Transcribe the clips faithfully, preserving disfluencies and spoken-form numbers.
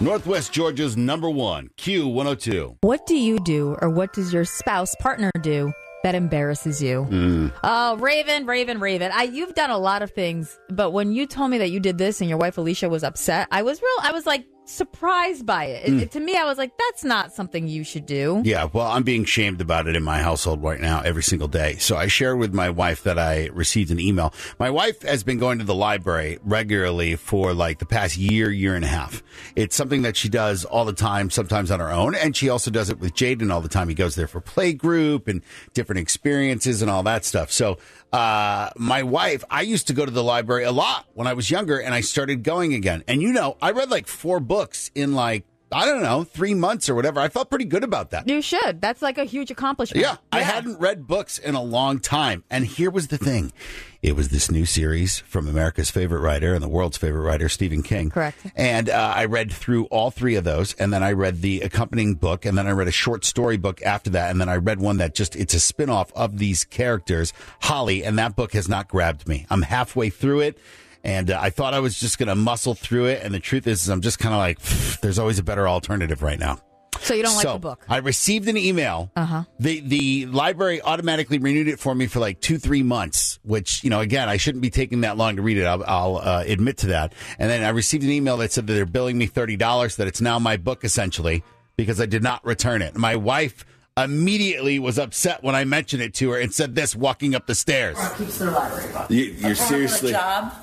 Northwest Georgia's number one, Q one oh two. What do you do, or what does your spouse, partner do that embarrasses you? Mm. Oh, Raven, Raven, Raven. I, you've done a lot of things, but when you told me that you did this and your wife Alicia was upset, I was real, I was like surprised by it. Mm. It, it. To me, I was like, that's not something you should do. Yeah, well, I'm being shamed about it in my household right now every single day. So I shared with my wife that I received an email. My wife has been going to the library regularly for like the past year, year and a half. It's something that she does all the time, sometimes on her own. And she also does it with Jaden all the time. He goes there for play group and different experiences and all that stuff. So uh, my wife, I used to go to the library a lot when I was younger, and I started going again. And, you know, I read like four books in like, I don't know, three months or whatever. I felt pretty good about that. You should. That's like a huge accomplishment. Yeah, yeah, I hadn't read books in a long time. And here was the thing. It was this new series from America's favorite writer and the world's favorite writer, Stephen King. Correct. And uh, I read through all three of those. And then I read the accompanying book. And then I read a short story book after that. And then I read one that just, it's a spinoff of these characters, Holly. And that book has not grabbed me. I'm halfway through it. And uh, I thought I was just going to muscle through it. And the truth is, is I'm just kind of like, there's always a better alternative right now. So you don't like so the book? I received an email. Uh-huh. The the library automatically renewed it for me for like two, three months, which, you know, again, I shouldn't be taking that long to read it. I'll, I'll uh, admit to that. And then I received an email that said that they're billing me thirty dollars, that it's now my book, essentially, because I did not return it. My wife immediately was upset when I mentioned it to her and said this walking up the stairs. Keeps their library book. You, you're seriously... A job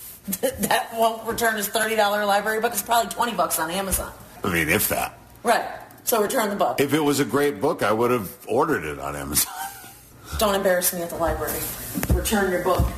that won't return his thirty dollars library book. It's probably twenty bucks on Amazon. I mean, if that. Right. So return the book. If it was a great book, I would have ordered it on Amazon. Don't embarrass me at the library. Return your book.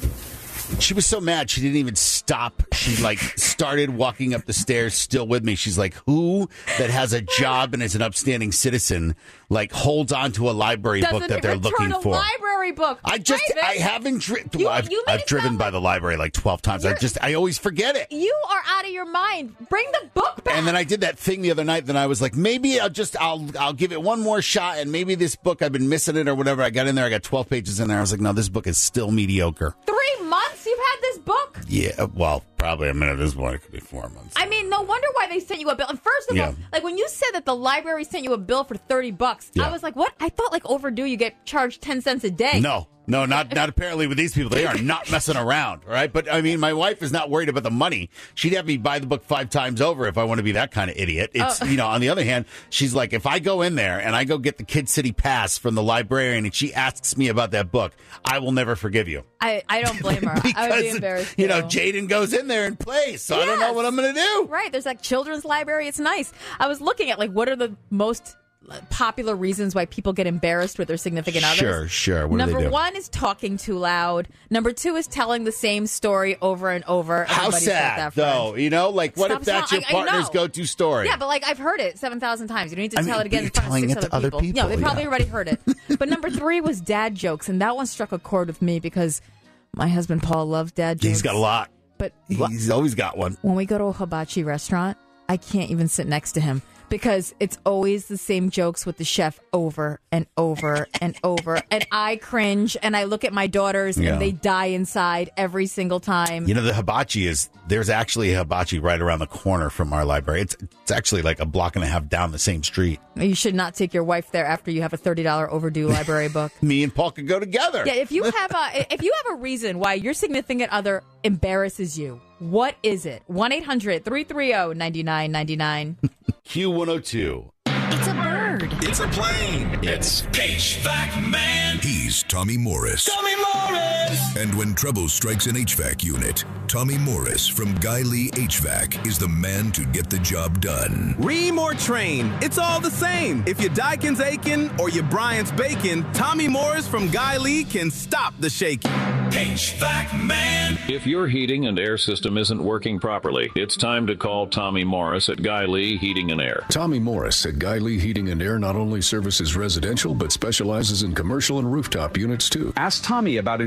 She was so mad she didn't even stop. She like started walking up the stairs still with me. She's like, who that has a job and is an upstanding citizen like holds on to a library Doesn't book that they're looking a for? Library book. I just Raven, I haven't driven. You- I've, you made I've it driven sound by like- the library like twelve times. I You're- just I always forget it. You are out of your mind. Bring the book back. And then I did that thing the other night. Then I was like, maybe I'll just I'll I'll give it one more shot, and maybe this book I've been missing it or whatever. I got in there, I got twelve pages in there. I was like, no, this book is still mediocre. Three months you've had this book? Yeah, well, probably. I mean, at this point, it could be four months. I mean, no wonder why they sent you a bill. And first of Yeah. all, like when you said that the library sent you a bill for thirty bucks, Yeah. I was like, what? I thought like overdue you get charged ten cents a day. No, no, not not apparently with these people. They are not messing around, all right? But, I mean, my wife is not worried about the money. She'd have me buy the book five times over if I want to be that kind of idiot. It's, Oh. you know, on the other hand, she's like, if I go in there and I go get the Kid City Pass from the librarian and she asks me about that book, I will never forgive you. I, I don't blame her. I would be Because, embarrassed. you know, too. Jaden goes in there and plays, so I don't know Yes. what I'm going to do. Right. There's like children's library. It's nice. I was looking at like what are the most popular reasons why people get embarrassed with their significant others. Sure, sure. What do Number they do? one is talking too loud. Number two is telling the same story over and over. How Everybody's got sad, that friend. though. You know, like, what Stop if that's telling- your I- I partner's know. go-to story? Yeah, but like I've heard it seven thousand times. You don't need to I tell mean, it again but in you're front of telling six it to other other people. people, Yeah, they probably yeah. already heard it. But number three was dad jokes, and that one struck a chord with me because my husband Paul loves dad jokes. He's got a lot. But He's always got one. when we go to a hibachi restaurant, I can't even sit next to him because it's always the same jokes with the chef over and over and over. And I cringe and I look at my daughters Yeah. and they die inside every single time. You know, the hibachi is, there's actually a hibachi right around the corner from our library. It's it's actually like a block and a half down the same street. You should not take your wife there after you have a thirty dollars overdue library book. Me and Paul could go together. Yeah, if you have a if you have a reason why your significant other embarrasses you, what is it? one eight hundred three three zero nine nine nine nine. Q one oh two. It's a bird. It's a plane. It's H V A C Man. He's Tommy Morris. Tommy Morris. And when trouble strikes an H V A C unit, Tommy Morris from Guy Lee H V A C is the man to get the job done. Ream or train, it's all the same. If your Daikin's aching or your Bryant's baking, Tommy Morris from Guy Lee can stop the shaking. H V A C Man. If your heating and air system isn't working properly, it's time to call Tommy Morris at Guy Lee Heating and Air. Tommy Morris at Guy Lee Heating and Air not only services residential, but specializes in commercial and rooftop units, too. Ask Tommy about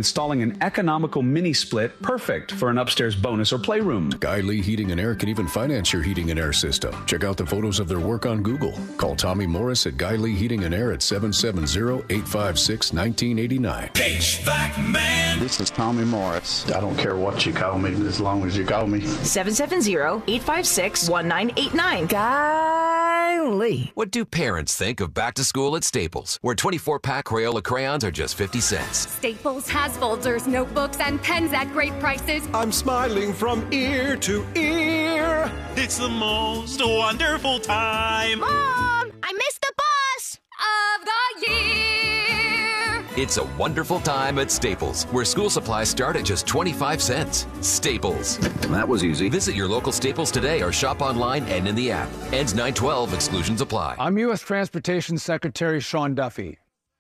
installing an economical mini split perfect for an upstairs bonus or playroom. Guy Lee Heating and Air can even finance your heating and air system. Check out the photos of their work on Google. Call Tommy Morris at Guy Lee Heating and Air at seven seven zero, eight five six, one nine eight nine. H V A C Man. This is Tommy Morris. I don't care what you call me as long as you call me. seven seven zero, eight five six, one nine eight nine. Guy Lee. What do parents think of back to school at Staples, where twenty-four pack Crayola crayons are just fifty cents? Staples has folders, notebooks, and pens at great prices. I'm smiling from ear to ear. It's the most wonderful time. Mom, I missed the bus of the year. It's a wonderful time at Staples, where school supplies start at just twenty-five cents. Staples. That was easy. Visit your local Staples today or shop online and in the app. Ends nine twelve. Exclusions apply. I'm U S Transportation Secretary Sean Duffy.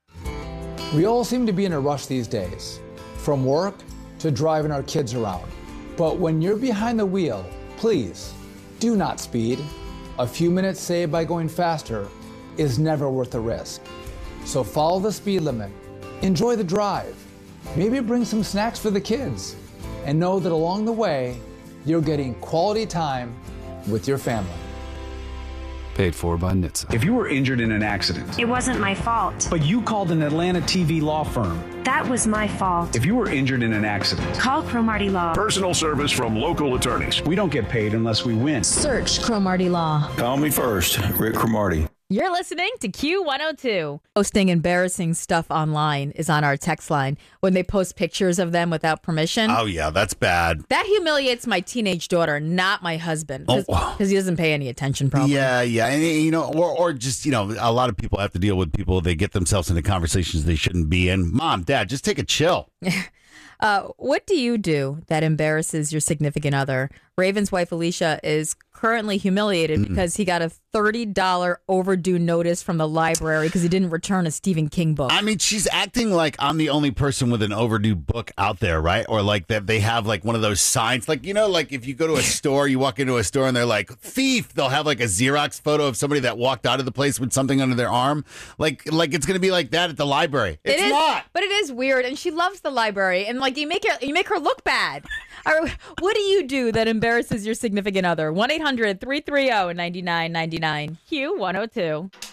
We all seem to be in a rush these days, from work to driving our kids around. But when you're behind the wheel, please do not speed. A few minutes saved by going faster is never worth the risk. So follow the speed limit, enjoy the drive, maybe bring some snacks for the kids, and know that along the way, you're getting quality time with your family. Paid for by N H T S A. If you were injured in an accident, it wasn't my fault. But you called an Atlanta T V law firm. That was my fault. If you were injured in an accident, call Cromartie Law. Personal service from local attorneys. We don't get paid unless we win. Search Cromartie Law. Call me first, Rick Cromartie. You're listening to Q one oh two. Posting embarrassing stuff online is on our text line when they post pictures of them without permission. Oh, yeah, that's bad. That humiliates my teenage daughter, not my husband, because Oh. he doesn't pay any attention, probably. Yeah, yeah. And, you know, or, or just, you know, a lot of people have to deal with people, they get themselves into conversations they shouldn't be in. Mom, Dad, just take a chill. Uh, what do you do that embarrasses your significant other? Raven's wife, Alicia, is currently humiliated mm-mm. because he got a thirty dollars overdue notice from the library because he didn't return a Stephen King book. I mean, she's acting like I'm the only person with an overdue book out there, right? Or like that they have like one of those signs. Like, you know, like if you go to a store, you walk into a store and they're like, thief. They'll have like a Xerox photo of somebody that walked out of the place with something under their arm. Like, like it's going to be like that at the library. It's it is, not. But it is weird. And she loves the library. And like you make her, you make her look bad. Or, what do you do that embarrasses your significant other? one eight hundred, three three zero, nine nine nine nine. Q one oh two.